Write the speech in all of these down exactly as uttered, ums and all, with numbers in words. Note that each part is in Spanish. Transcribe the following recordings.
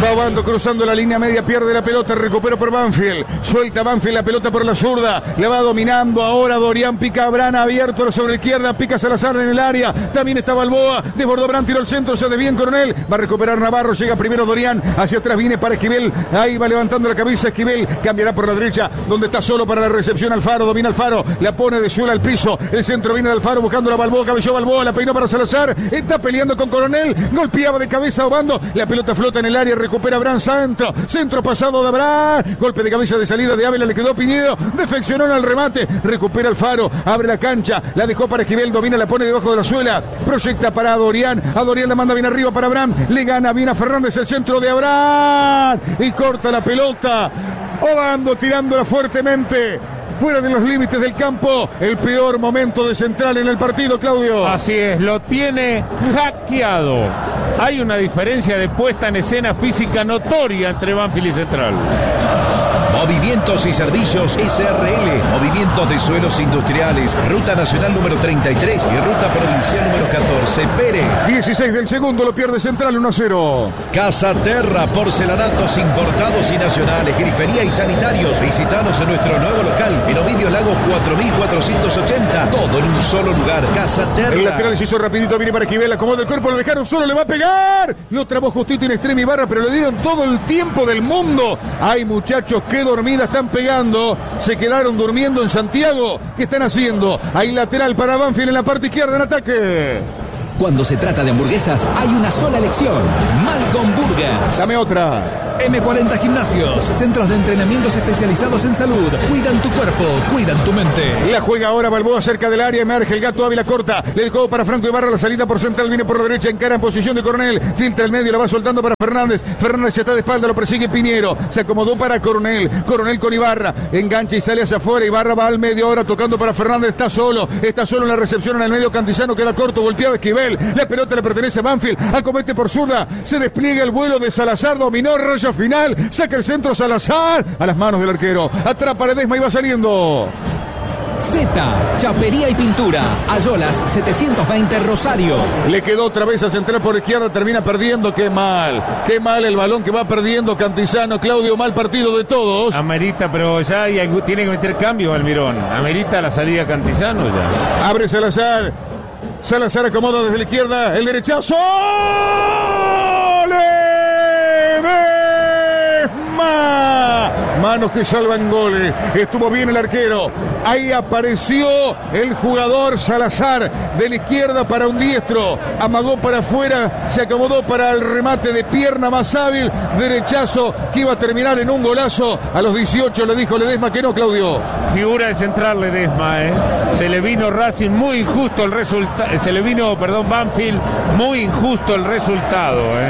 Va Obando cruzando la línea media, pierde la pelota, recupera por Banfield. Suelta Banfield la pelota por la zurda. La va dominando ahora Dorian, pica Abraham, abierto sobre la izquierda, pica Salazar en el área. También está Balboa, desbordó Abraham, tiró el centro, se desvía en Coronel. Va a recuperar Navarro, llega primero Dorian, hacia atrás viene para Esquivel. Ahí va levantando la cabeza Esquivel, cambiará por la derecha, donde está solo para la recepción Alfaro, domina Alfaro, la pone de suela al piso. El centro viene de Alfaro buscando la Balboa, cabelló Balboa, la peinó para Salazar. Está peleando con Coronel, golpeaba de cabeza Obando. La pelota flota en el área, recupera Abraham, centro, centro pasado de Abraham, golpe de cabeza de salida de Ávila, le quedó Piñero, defeccionó en el remate, recupera Alfaro, abre la cancha, la dejó para Esquivel, domina, la pone debajo de la suela, proyecta para Dorian, a Dorian la manda bien arriba para Abraham, le gana bien a Fernández el centro de Abraham y corta la pelota. Obando tirándola fuertemente fuera de los límites del campo. El peor momento de Central en el partido, Claudio. Así es, lo tiene hackeado. Hay una diferencia de puesta en escena física notoria entre Banfield y Central. Movimientos y Servicios S R L. Movimientos de suelos industriales. Ruta Nacional número treinta y tres y Ruta Provincial número catorce. Pérez. dieciséis del segundo, lo pierde Central uno a cero. Casa Terra, porcelanatos importados y nacionales, grifería y sanitarios. Visitanos en nuestro nuevo local, en Ovidio Lagos cuatro mil cuatrocientos ochenta. Todo en un solo lugar. Casa Terra. El lateral se hizo rapidito, viene para Esquivel, acomoda el cuerpo, lo dejaron solo, le va a pegar. Lo trabó justito en extremo Ibarra, pero le dieron todo el tiempo del mundo. Hay muchachos que dormida están pegando, se quedaron durmiendo en Santiago. ¿Qué están haciendo? Hay lateral para Banfield en la parte izquierda en ataque. Cuando se trata de hamburguesas, hay una sola elección: Malcolm Burgers. Dame otra. eme cuarenta Gimnasios, centros de entrenamientos especializados en salud. Cuidan tu cuerpo, cuidan tu mente. La juega ahora Balboa cerca del área, emerge el Gato Ávila, corta, le dejó para Franco Ibarra, la salida por Central, viene por la derecha, encara en posición de Coronel, filtra el medio, la va soltando para Fernández. Fernández está de espalda, lo persigue Piñero, se acomodó para Coronel, Coronel con Ibarra, engancha y sale hacia afuera. Ibarra va al medio ahora tocando para Fernández, está solo, está solo en la recepción en el medio. Cantizano queda corto, golpeaba Esquivel. La pelota le pertenece a Banfield, acomete por zurda, se despliega el vuelo de Salazar, dominó, raya final, saca el centro Salazar, a las manos del arquero, atrapa Ledesma y va saliendo. Z, Chapería y Pintura, Ayolas setecientos veinte Rosario. Le quedó otra vez a Central por izquierda, termina perdiendo. Qué mal, qué mal el balón que va perdiendo Cantizano. Claudio, mal partido de todos. Amerita, pero ya hay, tiene que meter cambio Almirón. Amerita la salida Cantizano ya. Abre Salazar. Salazar acomoda desde la izquierda, el derechazo. Ledesma. Manos que salvan goles. Estuvo bien el arquero. Ahí apareció el jugador Salazar de la izquierda para un diestro. Amagó para afuera, se acomodó para el remate de pierna más hábil. Derechazo que iba a terminar en un golazo. A los dieciocho le dijo Ledesma que no, Claudio. Figura de Central Ledesma, ¿eh? Se le vino Racing muy injusto el resultado. Se le vino, perdón, Banfield muy injusto el resultado, ¿eh?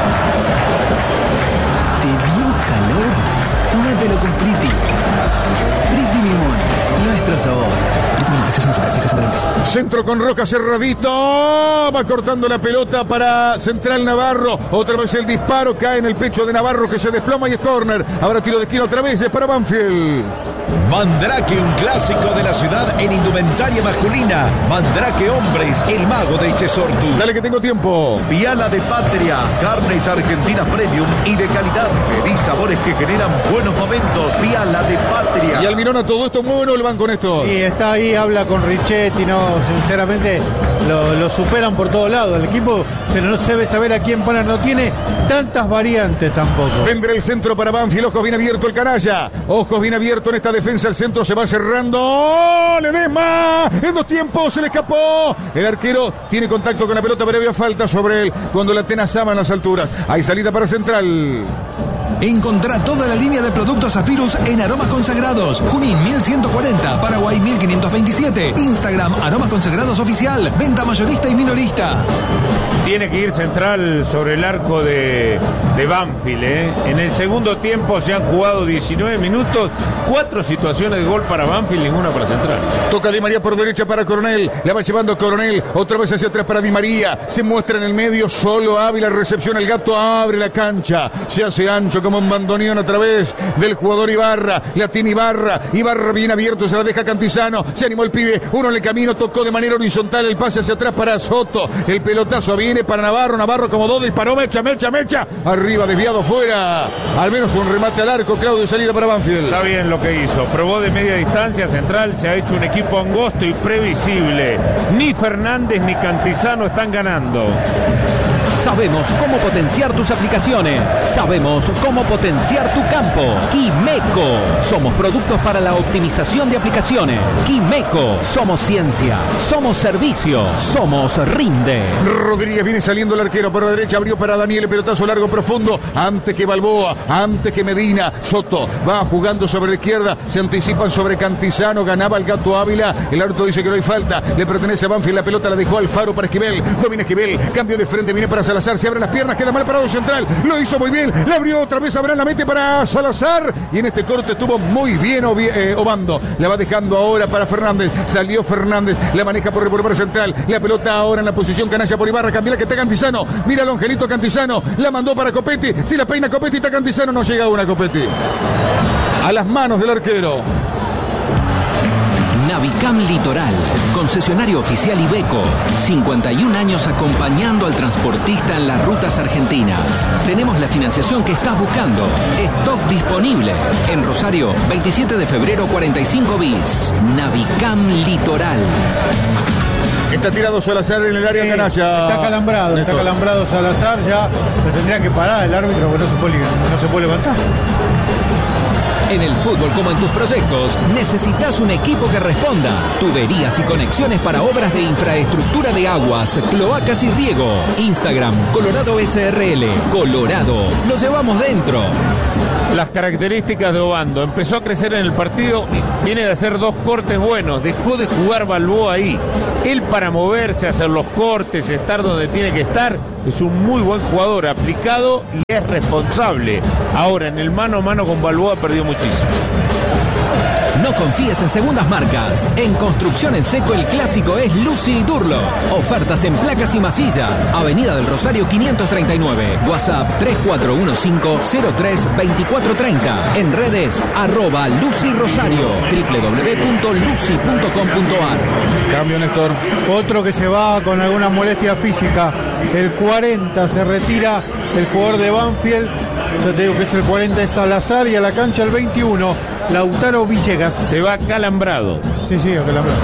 ¿Te dio calor? Tómatelo con Priti. Priti Limón, nuestro sabor. Priti Limón, acceso a su casa, acceso a las. Centro con Roca cerradito. Va cortando la pelota para Central Navarro. Otra vez el disparo cae en el pecho de Navarro, que se desploma y es córner. Ahora tiro de esquina otra vez, es para Banfield. Mandrake, un clásico de la ciudad en indumentaria masculina. Mandrake Hombres, el mago de Echesortu. Dale que tengo tiempo. Viala de Patria, carnes argentinas premium y de calidad. Pedí sabores que generan buenos momentos. Viala de Patria. Y Almirón, a todo esto, muy bueno el banco, Néstor. Y está ahí, habla con Richetti, no, sinceramente lo, lo superan por todos lados el equipo, pero no se debe saber a quién poner, no tiene tantas variantes tampoco. Vendrá el centro para Banfield, ojos bien abierto el canalla, ojos bien abierto en esta defensa, el centro se va cerrando. Ledesma, en dos tiempos se le escapó. El arquero tiene contacto con la pelota, pero había falta sobre él cuando la tenazaba en las alturas. Hay salida para Central. Encontrá toda la línea de productos Zafirus en Aromas Consagrados. Junín mil ciento cuarenta, Paraguay mil quinientos veintisiete. Instagram Aromas Consagrados Oficial. Venta mayorista y minorista. Tiene que ir Central sobre el arco de, de Banfield, ¿eh? En el segundo tiempo se han jugado diecinueve minutos, cuatro situaciones de gol para Banfield, ninguna para Central. Toca Di María por derecha para Coronel, la va llevando Coronel, otra vez hacia atrás para Di María, se muestra en el medio, solo Ávila, recepción, el Gato abre la cancha, se hace ancho como un bandoneón a través del jugador Ibarra, la tiene Ibarra, Ibarra bien abierto, se la deja Cantizano, se animó el pibe, uno en el camino, tocó de manera horizontal el pase hacia atrás para Soto, el pelotazo viene para Navarro, Navarro como dos, disparó, mecha, mecha, mecha, arriba, desviado, fuera, al menos un remate al arco, Claudio, salida para Banfield. Está bien lo que hizo, probó de media distancia, Central se ha hecho un equipo angosto y previsible, ni Fernández ni Cantizano están ganando. Sabemos cómo potenciar tus aplicaciones. Sabemos cómo potenciar tu campo. Quimeco. Somos productos para la optimización de aplicaciones. Quimeco. Somos ciencia. Somos servicio. Somos Rinde. Rodríguez viene saliendo el arquero por la derecha. Abrió para Daniel. El pelotazo largo profundo. Antes que Balboa. Antes que Medina. Soto va jugando sobre la izquierda. Se anticipan sobre Cantizano. Ganaba el Gato Ávila. El árbitro dice que no hay falta. Le pertenece a Banfield. La pelota la dejó Alfaro para Esquivel. Domina Esquivel. Cambio de frente. Viene para Salazar, se abren las piernas, queda mal parado Central, lo hizo muy bien, le abrió otra vez, Abraham la mete para Salazar y en este corte estuvo muy bien eh, Obando, la va dejando ahora para Fernández, salió Fernández, la maneja por el Central, la pelota ahora en la posición canalla por Ibarra, cambia la que está Cantizano, mira al Angelito Cantizano, la mandó para Copetti, si la peina Copetti está Cantizano, no llega una Copetti, a las manos del arquero. Navicam Litoral, concesionario oficial Iveco, cincuenta y un años acompañando al transportista en las rutas argentinas. Tenemos la financiación que estás buscando. Stock disponible. En Rosario, veintisiete de febrero cuarenta y cinco bis. Navicam Litoral. Está tirado Salazar en el área sí, canalla. Está calambrado, Neto. Está calambrado Salazar, ya lo tendría que parar el árbitro porque no se puede, no se puede levantar. En el fútbol como en tus proyectos, necesitas un equipo que responda. Tuberías y conexiones para obras de infraestructura de aguas, cloacas y riego. Instagram, Colorado S R L. Colorado, lo llevamos dentro. Las características de Obando. Empezó a crecer en el partido, viene de hacer dos cortes buenos. Dejó de jugar Balboa ahí. Él para moverse, hacer los cortes, estar donde tiene que estar, es un muy buen jugador, aplicado y es responsable. Ahora, en el mano a mano con Balboa perdió muchísimo. No confíes en segundas marcas. En Construcción en Seco el clásico es Lucy y Durlo. Ofertas en placas y masillas. Avenida del Rosario quinientos treinta y nueve. WhatsApp tres cuatro uno cinco cero tres dos cuatro tres cero. En redes arroba Lucy Rosario. doble u doble u doble u punto lucy punto com punto a r. Cambio, Néstor. Otro que se va con alguna molestia física. El cuarenta se retira el jugador de Banfield. Ya te digo que es el cuarenta de Salazar y a la cancha el veintiuno. Lautaro Villegas. Se va calambrado. Sí, sí, calambrado.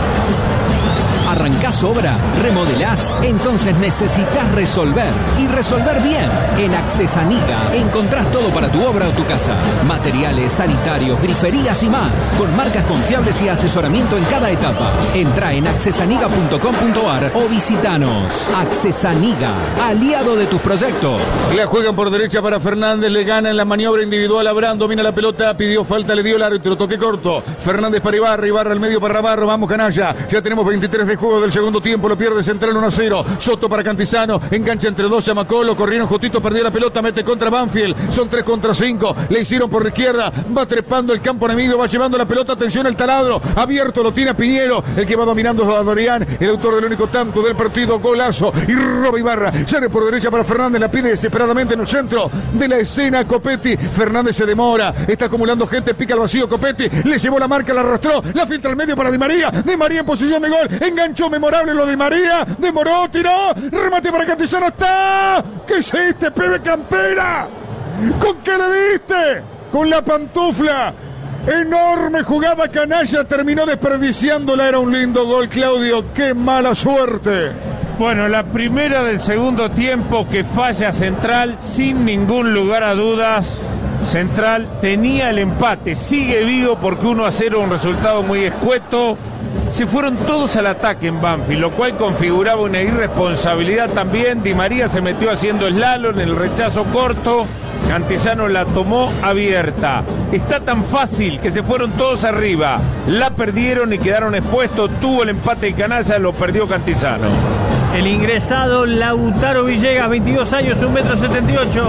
¿Arrancás obra? ¿Remodelás? Entonces necesitas resolver. Y resolver bien. En Accesaniga encontrás todo para tu obra o tu casa. Materiales, sanitarios, griferías y más. Con marcas confiables y asesoramiento en cada etapa. Entrá en accesaniga punto com punto a r o visitanos. Accesaniga, aliado de tus proyectos. La juegan por derecha para Fernández, le gana en la maniobra individual a Brand, domina la pelota, pidió falta, le dio el árbitro, toque corto. Fernández para Ibarra, Ibarra al medio para Navarro, vamos canalla. Ya tenemos veintitrés de juego del segundo tiempo, lo pierde Central uno a cero. Soto para Cantizano, engancha entre dos a Macolo, corrieron Jotito, perdió la pelota, mete contra Banfield, son tres contra cinco, le hicieron por la izquierda, va trepando el campo enemigo, va llevando la pelota, atención el taladro, abierto, lo tiene a Piñero, el que va dominando a Dorian, el autor del único tanto del partido, golazo, y roba Ibarra, sale por derecha para Fernández, la pide desesperadamente en el centro de la escena Copetti, Fernández se demora, está acumulando gente, pica al vacío Copetti, le llevó la marca, la arrastró, la filtra al medio para Di María, Di María en posición de gol, enganchó memorable lo de María, demoró, tiró, remate para Cantizano, está, ¿qué hiciste, pibe Cantera? ¿Con qué le diste? Con la pantufla. Enorme jugada canalla, terminó desperdiciándola, era un lindo gol, Claudio, qué mala suerte. Bueno, la primera del segundo tiempo que falla Central, sin ningún lugar a dudas. Central tenía el empate, sigue vivo porque uno a cero, un resultado muy escueto. Se fueron todos al ataque en Banfield, lo cual configuraba una irresponsabilidad también. Di María se metió haciendo slalom en el rechazo corto. Cantizano la tomó abierta. Está tan fácil que se fueron todos arriba. La perdieron y quedaron expuestos. Tuvo el empate y canalla, lo perdió Cantizano. El ingresado Lautaro Villegas, veintidós años, un metro setenta y ocho.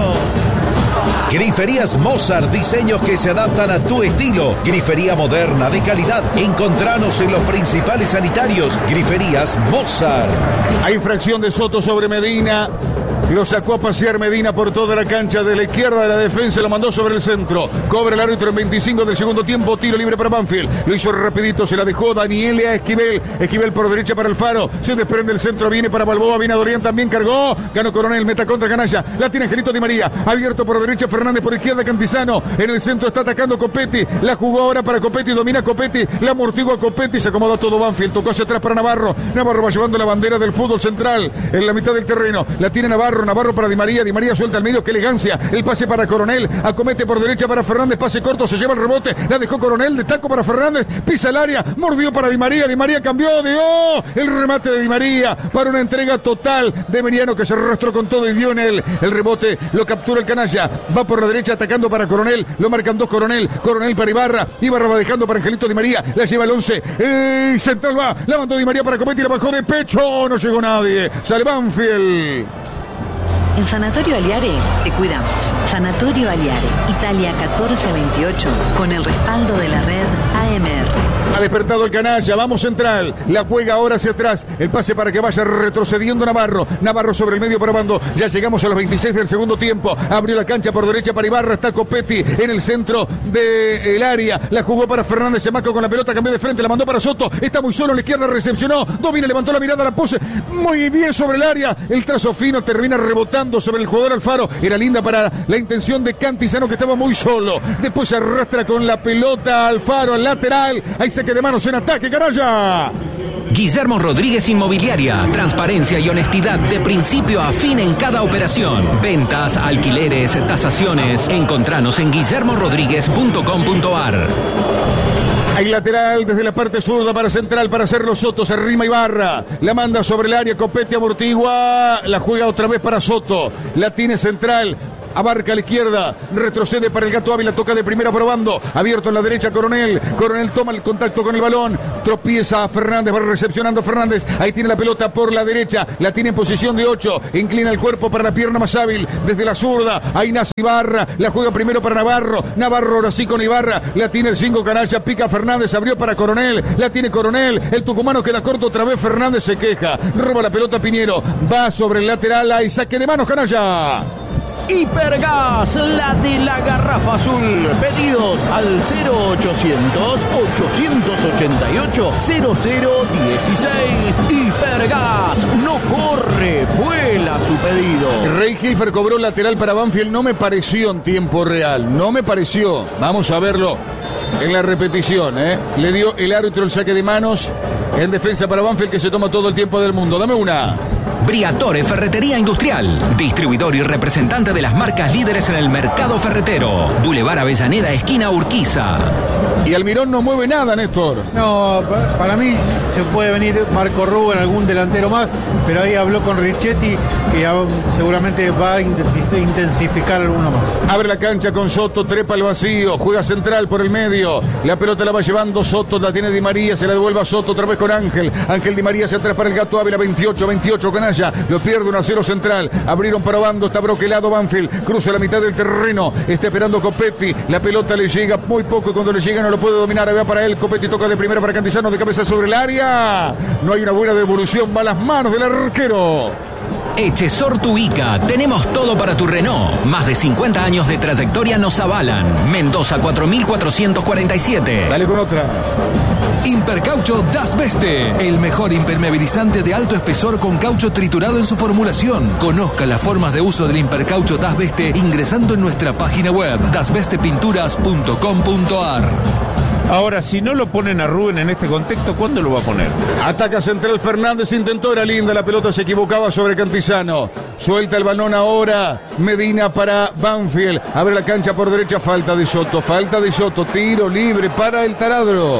Griferías Mozart, diseños que se adaptan a tu estilo. Grifería moderna, de calidad. Encontranos en los principales sanitarios. Griferías Mozart. Hay infracción de Soto sobre Medina. Lo sacó a pasear Medina por toda la cancha. De la izquierda de la defensa lo mandó sobre el centro. Cobra el árbitro en veinticinco del segundo tiempo. Tiro libre para Banfield. Lo hizo rapidito, se la dejó Daniele a Esquivel. Esquivel por derecha para Alfaro. Se desprende el centro, viene para Balboa, viene a Dorian, también cargó. Ganó Coronel, meta contra Canalla. La tiene Angelito Di María. Abierto por derecha Fernández, por izquierda Cantizano. En el centro está atacando Copetti. La jugó ahora para Copetti, domina Copetti. La amortigua Copetti, se acomoda todo Banfield. Tocó hacia atrás para Navarro. Navarro va llevando la bandera del fútbol central en la mitad del terreno. La tiene Navarro, Navarro para Di María. Di María suelta al medio, qué elegancia. El pase para Coronel. Acomete por derecha para Fernández. Pase corto, se lleva el rebote. La dejó Coronel, de taco para Fernández. Pisa el área, mordió para Di María. Di María cambió, dio el remate de Di María para una entrega total de Meriano, que se arrastró con todo y dio en él. El rebote lo captura el Canalla. Va por la derecha atacando para Coronel. Lo marcan dos Coronel. Coronel para Ibarra. Ibarra va dejando para Angelito Di María. La lleva el once. El central va. La mandó Di María para Copetti. La bajó de pecho. No llegó nadie. Sale Banfield. En Sanatorio Aliare te cuidamos. Sanatorio Aliare, Italia catorce veintiocho, con el respaldo de la red A M R. Ha despertado el Canalla, vamos central, la juega ahora hacia atrás, el pase para que vaya retrocediendo Navarro, Navarro sobre el medio para Bando, ya llegamos a los veintiséis del segundo tiempo, abrió la cancha por derecha para Ibarra, está Copetti en el centro del área, la jugó para Fernández, se marcó con la pelota, cambió de frente, la mandó para Soto, está muy solo en la izquierda, recepcionó, domina, levantó la mirada, la pose, muy bien sobre el área, el trazo fino termina rebotando sobre el jugador Alfaro, era linda para la intención de Cantizano, que estaba muy solo, después se arrastra con la pelota Alfaro al lateral, ahí se que de manos en ataque, Canalla. Guillermo Rodríguez Inmobiliaria. Transparencia y honestidad de principio a fin en cada operación. Ventas, alquileres, tasaciones. Encontranos en guillermo rodríguez punto com punto ar. Hay lateral desde la parte zurda para central para hacerlo Soto, se arrima Ibarra, la manda sobre el área, Copetti amortigua, la juega otra vez para Soto, la tiene central. Abarca a la izquierda, retrocede para el Gato Ávila, toca de primera probando, abierto en la derecha Coronel, Coronel toma el contacto con el balón, tropieza a Fernández, va recepcionando Fernández, ahí tiene la pelota por la derecha, la tiene en posición de ocho, inclina el cuerpo para la pierna más hábil, desde la zurda, ahí nace Ibarra, la juega primero para Navarro, Navarro ahora sí con Ibarra, la tiene el cinco Canalla, pica Fernández, abrió para Coronel, la tiene Coronel, el tucumano queda corto otra vez, Fernández se queja, roba la pelota Piñero, va sobre el lateral, ahí saque de manos Canalla. Hipergas, la de la garrafa azul. Pedidos al cero ochocientos, ochocientos ochenta y ocho, cero cero dieciséis. Hipergas, no corre, vuela su pedido. Rey Hilfer cobró lateral para Banfield, no me pareció en tiempo real, no me pareció. Vamos a verlo en la repetición, ¿eh? Le dio el árbitro el saque de manos en defensa para Banfield, que se toma todo el tiempo del mundo. Dame una. Briatore Ferretería Industrial, distribuidor y representante de las marcas líderes en el mercado ferretero. Boulevard Avellaneda, esquina Urquiza. Y Almirón no mueve nada, Néstor. No, para mí se puede venir Marco Rubén, algún delantero más, pero ahí habló con Richetti y seguramente va a intensificar alguno más. Abre la cancha con Soto, trepa al vacío, juega central por el medio, la pelota la va llevando Soto, la tiene Di María, se la devuelve a Soto otra vez con Ángel, Ángel Di María hacia atrás para el Gato Ávila, veintiocho veintiocho Canalla, lo pierde uno a cero central, abrieron para Bando, está broquelado Banfield, cruza la mitad del terreno, está esperando Copetti, la pelota le llega muy poco y cuando le llega no lo puede dominar, va para él, Copetti toca de primera para Cantizano, de cabeza sobre el área, no hay una buena devolución, va a las manos del arquero. Echesor Tuica, tenemos todo para tu Renault. Más de cincuenta años de trayectoria nos avalan. Mendoza cuatro mil cuatrocientos cuarenta y siete. Dale con otra. Impercaucho Das Beste, el mejor impermeabilizante de alto espesor con caucho triturado en su formulación. Conozca las formas de uso del Impercaucho Das Beste ingresando en nuestra página web das beste pinturas punto com punto ar. Ahora, si no lo ponen a Rubén en este contexto, ¿cuándo lo va a poner? Ataca central Fernández, intentó, era linda, la pelota se equivocaba sobre Cantizano. Suelta el balón ahora, Medina para Banfield. Abre la cancha por derecha, falta de Soto, falta de Soto, tiro libre para el taladro.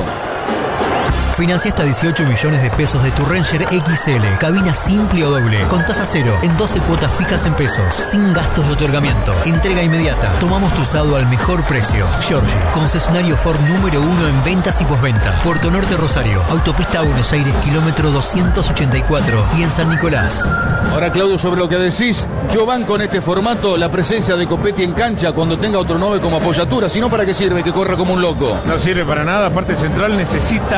Financia hasta dieciocho millones de pesos de tu Ranger X L. Cabina simple o doble. Con tasa cero. En doce cuotas fijas en pesos. Sin gastos de otorgamiento. Entrega inmediata. Tomamos tu usado al mejor precio. Giorgi. Concesionario Ford número uno en ventas y postventa. Puerto Norte Rosario. Autopista Buenos Aires, kilómetro doscientos ochenta y cuatro. Y en San Nicolás. Ahora, Claudio, sobre lo que decís, yo banco en este formato la presencia de Copetti en cancha cuando tenga otro nueve como apoyatura. Si no, ¿para qué sirve que corra como un loco? No sirve para nada. Aparte, Central necesita alguien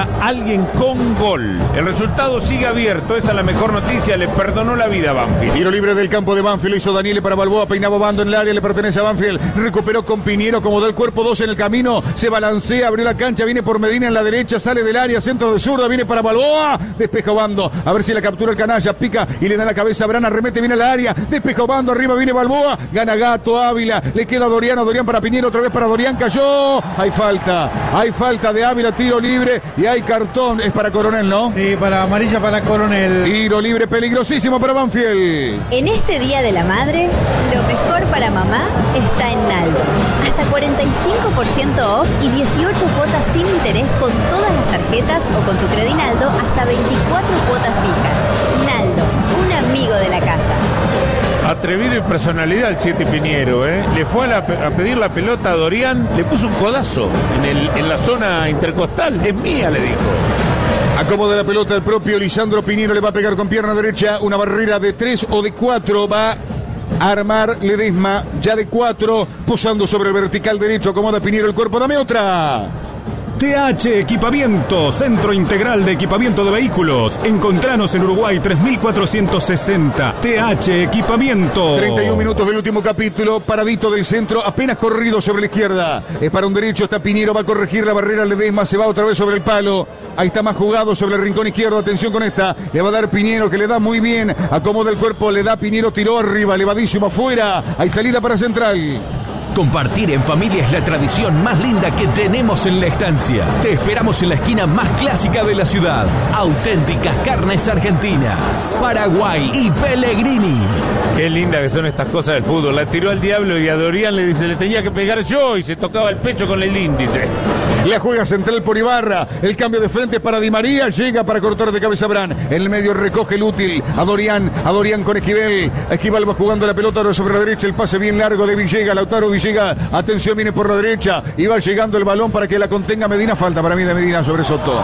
alguien con gol. El resultado sigue abierto, esa es la mejor noticia, le perdonó la vida a Banfield. Tiro libre del campo de Banfield, lo hizo Daniele para Balboa, peinaba bando en el área, le pertenece a Banfield, recuperó con Piñero, acomodó el cuerpo, dos en el camino, se balancea, abrió la cancha, viene por Medina en la derecha, sale del área, centro de zurda, viene para Balboa, despeja Bando, a ver si la captura el canalla, pica y le da la cabeza a Brana, remete, viene al área, despeja Bando, arriba viene Balboa, gana Gato, Ávila, le queda Doriano, Dorian para Piñero, otra vez para Dorian, cayó, hay falta, hay falta de Ávila, tiro libre y hay cartón, es para Coronel, ¿no? Sí, para amarilla para Coronel. Tiro libre peligrosísimo para Banfield. En este Día de la Madre, lo mejor para mamá está en Naldo. Hasta cuarenta y cinco por ciento off y dieciocho cuotas sin interés con todas las tarjetas o con tu Credinaldo hasta veinticuatro cuotas fijas. Naldo, un amigo de la casa. Atrevido y personalidad el siete Piñero, ¿eh? Le fue a, la, a pedir la pelota a Dorian, le puso un codazo en, el, en la zona intercostal. Es mía, le dijo. Acomoda la pelota el propio Lisandro Piñero, le va a pegar con pierna derecha, una barrera de tres o de cuatro, va a armar Ledesma, ya de cuatro, posando sobre el vertical derecho, acomoda Piñero el cuerpo, dame otra. T H Equipamiento, Centro Integral de Equipamiento de Vehículos. Encontranos en Uruguay tres mil cuatrocientos sesenta. T H Equipamiento. treinta y un minutos del último capítulo. Paradito del centro, apenas corrido sobre la izquierda. Es para un derecho, está Piñero, va a corregir la barrera Ledesma, se va otra vez sobre el palo. Ahí está más jugado sobre el rincón izquierdo. Atención con esta. Le va a dar Piñero, que le da muy bien. Acomoda el cuerpo, le da Piñero, tiró arriba, elevadísimo afuera. Hay salida para Central. Compartir en familia es la tradición más linda que tenemos en la estancia. Te esperamos en la esquina más clásica de la ciudad. Auténticas carnes argentinas, Paraguay y Pellegrini. Qué linda que son estas cosas del fútbol. La tiró al diablo y a Dorian le dice, le tenía que pegar yo, y se tocaba el pecho con el índice. La juega Central por Ibarra. El cambio de frente para Di María. Llega para cortar de cabeza Bran. En el medio recoge el útil a Dorian. A Dorian con Esquivel. Esquivel va jugando la pelota sobre la derecha. El pase bien largo de Villegas. Lautaro Villegas. Atención, viene por la derecha. Y va llegando el balón para que la contenga Medina. Falta para mí de Medina sobre Soto.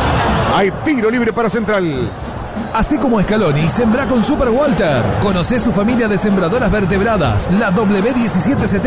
Hay tiro libre para Central. Así como Scaloni, sembrá con Super Walter. Conocé su familia de sembradoras vertebradas, la W diecisiete setenta.